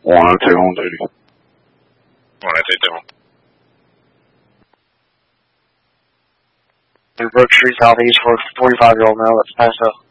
102 on duty. 102 down. Brook Street, southeast, for a 45-year-old male. Let's pass up.